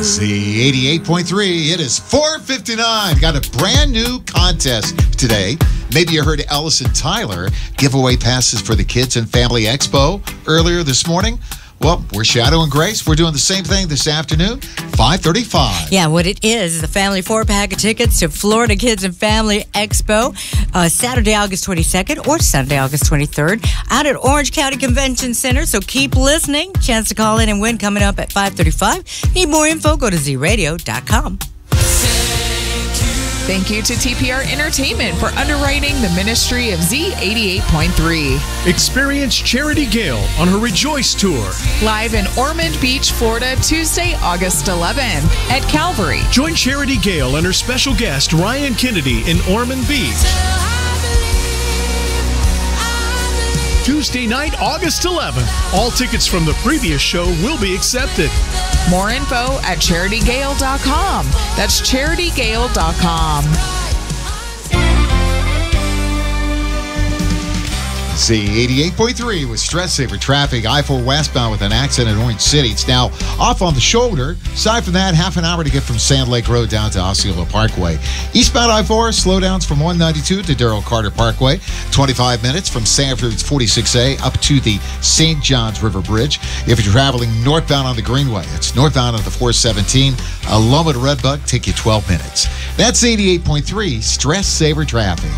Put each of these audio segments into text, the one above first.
See, 88.3, it is 4:59. Got a brand new contest today. Maybe you heard Ellison Tyler give away passes for the Kids and Family Expo earlier this morning. Well, we're Shadow and Grace. We're doing the same thing this afternoon, 5:35. Yeah, what it is the family 4-pack of tickets to Florida Kids and Family Expo, Saturday, August 22nd or Sunday, August 23rd, out at Orange County Convention Center. So keep listening. Chance to call in and win coming up at 5:35. Need more info? Go to zradio.com. Thank you to TPR Entertainment for underwriting the ministry of Z88.3. Experience Charity Gale on her Rejoice Tour. Live in Ormond Beach, Florida, Tuesday, August 11th at Calvary. Join Charity Gale and her special guest, Ryan Kennedy, in Ormond Beach. Tuesday night, August 11th. All tickets from the previous show will be accepted. More info at CharityGale.com. That's CharityGale.com. See, 88.3 with stress saver traffic. I-4 westbound with an accident in Orange City. It's now off on the shoulder. Aside from that, half an hour to get from Sand Lake Road down to Osceola Parkway. Eastbound I-4, slowdowns from 192 to Darrell Carter Parkway. 25 minutes from Sanford's 46A up to the St. Johns River Bridge. If you're traveling northbound on the Greenway, it's northbound on the 417. Loma to Redbud, take you 12 minutes. That's 88.3 stress saver traffic.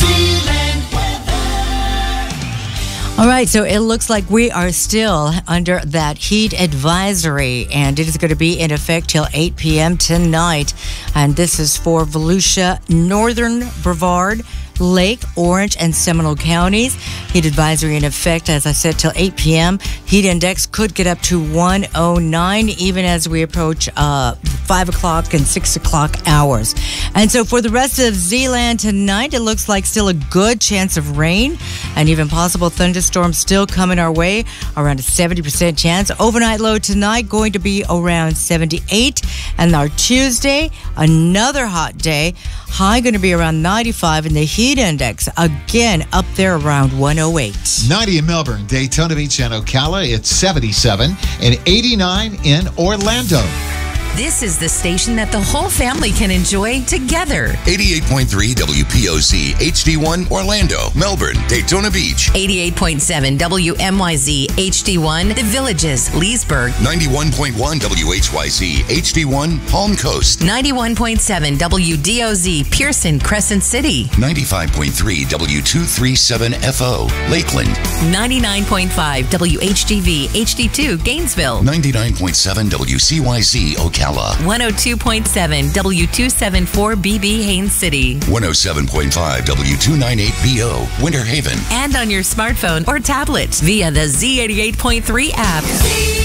All right, so it looks like we are still under that heat advisory, and it is going to be in effect till 8 p.m. tonight. And this is for Volusia, Northern Brevard, Lake, Orange, and Seminole counties. Heat advisory in effect, as I said, till 8 p.m. Heat index could get up to 109 even as we approach 5 o'clock and 6 o'clock hours. And so for the rest of Zeeland tonight, it looks like still a good chance of rain and even possible thunderstorms still coming our way, around a 70% chance. Overnight low tonight going to be around 78. And our Tuesday, another hot day. High going to be around 95, and the heat index, again, up there around 108. 90 in Melbourne, Daytona Beach, and Ocala. It's 77 and 89 in Orlando. This is the station that the whole family can enjoy together. 88.3 WPOZ HD1 Orlando, Melbourne, Daytona Beach. 88.7 WMYZ HD1 The Villages, Leesburg. 91.1 WHYZ HD1 Palm Coast. 91.7 WDOZ Pearson, Crescent City. 95.3 W237FO Lakeland. 99.5 WHGV HD2 Gainesville. 99.7 WCYZ Ocala. 102.7 W274BB Haines City. 107.5 W298BO Winter Haven. And on your smartphone or tablet via the Z88.3 app.